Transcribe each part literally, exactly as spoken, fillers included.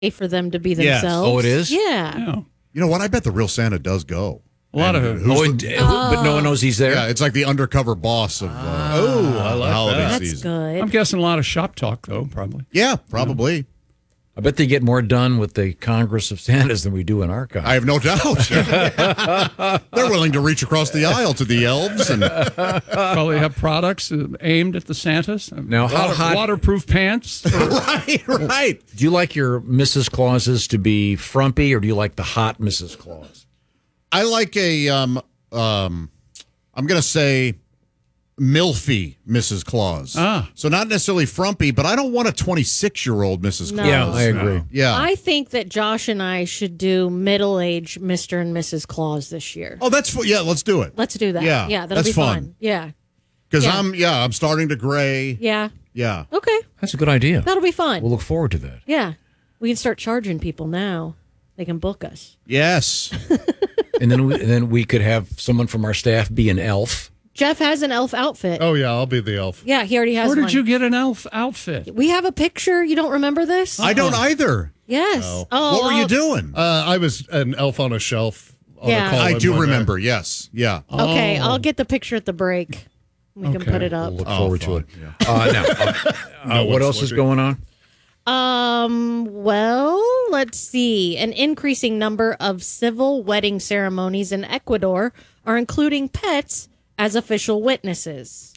for them to be Yes. themselves. Oh, it is? Yeah. Yeah. You know what? I bet the real Santa does go. A lot And of who's Oh, the- and, uh, but no one knows he's there. yeah, it's like the undercover boss of uh, Oh, I the like holiday that. That's season. good. I'm guessing a lot of shop talk, though, probably. Yeah, probably. I bet they get more done with the Congress of Santas than we do in our Congress. I have no doubt. They're willing to reach across the aisle to the elves and Probably have products uh, aimed at the Santas. Now, how Water- hot- waterproof pants. for- right, right. Do you like your Missus Clauses to be frumpy, or do you like the hot Missus Claus? I like a um um I'm gonna say milfy Missus Claus. Ah. So not necessarily frumpy, but I don't want a twenty-six year old Missus No. Claus. Yeah, I agree. Yeah. I think that Josh and I should do middle-aged Mister and Missus Claus this year. oh, that's fu- yeah. Let's do it. Let's do that. Yeah, Yeah, that'll that's be fun. fun. Yeah. Because yeah. I'm yeah I'm starting to gray. Yeah. Yeah. Okay. That's a good idea. That'll be fun. We'll look forward to that. Yeah. We can start charging people now. They can book us. Yes. And then we, and then we could have someone from our staff be an elf. Jeff has an elf outfit. Oh, yeah, I'll be the elf. Yeah, he already has Where did one. you get an elf outfit? We have a picture. You don't remember this? I don't either. Yes. Oh, what were you I'll- doing? Uh, I was an elf on a shelf on Yeah. a call. I do remember. Yes. Yeah. Okay, Oh. I'll get the picture at the break. We can Okay. put it up. We'll look Oh, forward to fun. it. Uh, now, uh, uh, what one's else is looking. going on? Um, well, let's see. An increasing number of civil wedding ceremonies in Ecuador are including pets as official witnesses.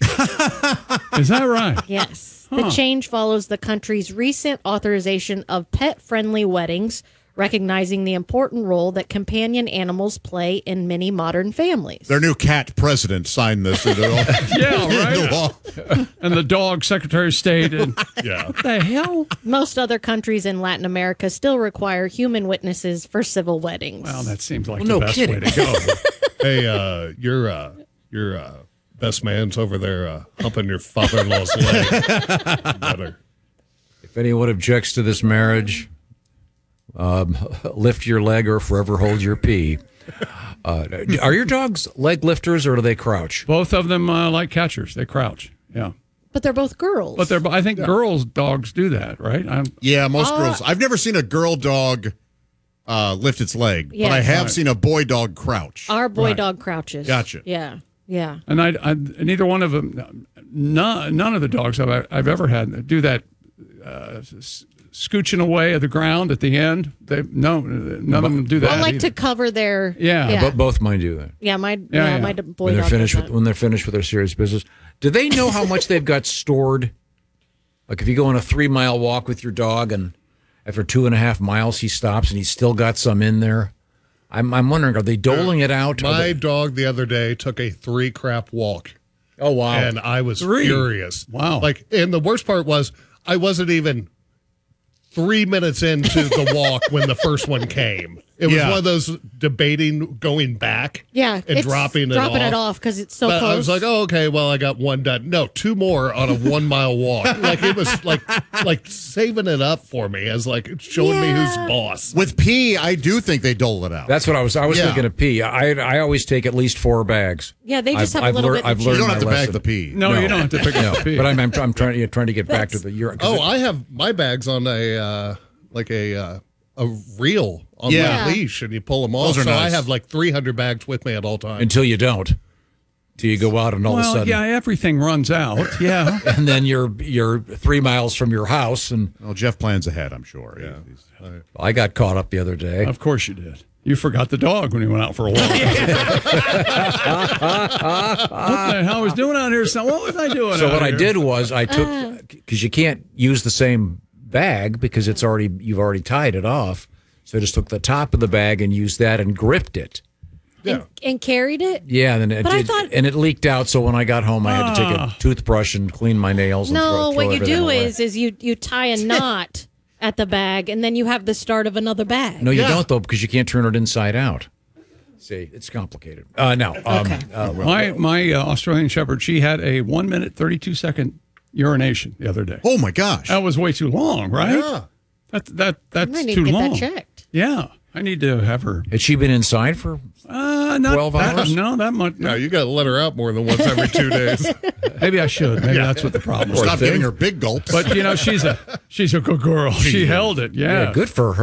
Is that right? Yes. The change follows the country's recent authorization of pet-friendly weddings, recognizing the important role that companion animals play in many modern families. Their new cat president signed this into, Yeah, into right. law. And the dog Secretary of State. And Yeah. what the hell? Most other countries in Latin America still require human witnesses for civil weddings. Well, that seems like Well, the no best kidding. way to go. Hey, uh, your uh, your uh, best man's over there uh, humping your father-in-law's leg. Better. If anyone objects to this marriage, um, lift your leg or forever hold your pee. Uh, are your dogs leg lifters or do they crouch? Both of them uh, like catchers. They crouch. Yeah. But they're both girls. But they're, I think girls' dogs do that, right? I'm, Yeah, most Uh, girls. I've never seen a girl dog uh, lift its leg, Yes. but I have Right. seen a boy dog crouch. Our boy Right. dog crouches. Gotcha. Yeah. Yeah. and I, I, neither one of them, none, none of the dogs I've, I've ever had do that uh, s- scooching away at the ground at the end. They no, none of them do that. I like either. to cover their. Yeah. Yeah. Bo- both mine do that. yeah. My yeah, yeah. my d- boy When they're dog does finished with that. when they're finished with their serious business, do they know how much they've got stored? Like if you go on a three mile walk with your dog and after two and a half miles he stops and he's still got some in there. I'm I'm wondering, are they doling it out? Are My they- dog the other day took a three crap walk, oh wow! and I was Three? furious. Wow. Like, and the worst part was I wasn't even three minutes into the walk when the first one came. It was Yeah. one of those debating going back Yeah. and it's dropping it dropping off. it off because it's so But close. I was like, oh, okay, well, I got one done. No, two more on a one mile walk. Like it was like like saving it up for me as like showing me who's Yeah. boss. With pee, I do think they dole it out. That's what I was. I was Yeah. thinking of pee. I I always take at least four bags. Yeah, they just I've, have a I've little lear- bit in I've the learned you don't have to my bag lesson. the pee. No, you don't have to pick up the pee. But I'm, I'm, I'm trying, you know, trying to get back to the urine. 'cause Oh, it- I have my bags on a uh, like a uh, a reel on Yeah. my leash, and you pull them off. Those are so I nice. have like three hundred bags with me at all times. until you don't, till you go out and all of a well, sudden, yeah, everything runs out. Yeah. and then you're you're three miles from your house, and Well, Jeff plans ahead, I'm sure. Yeah. He's- I got caught up the other day. Of course you did. You forgot the dog when you went out for a walk. What the hell was doing out here? So what was I doing? So out what I here? did was I took because you can't use the same bag because it's already you've already tied it off. So I just took the top of the bag and used that and gripped it. yeah. and carried it. Yeah, and then it But I did, thought- and it leaked out. So when I got home, I had to take a Ah. toothbrush and clean my nails. And No, throw, throw what you everything do away. is is you you tie a knot at the bag, and then you have the start of another bag. No, you Yeah. don't though, because you can't turn it inside out. See, it's complicated. Uh, no, um, Okay. uh, My my uh, Australian Shepherd, she had a one minute thirty two second urination the other day. Oh, my gosh. That was way too long, right? Yeah. That that that's I need too to get long. that checked. Yeah, I need to have her. had she been inside for? Uh, Uh, not twelve that, hours? No, that much. No, you got to let her out more than once every two days. Maybe I should. Maybe that's what the problem is. Stop thing. giving her big gulps. But you know, she's a she's a good girl. She held it. Yeah. Yeah, good for her.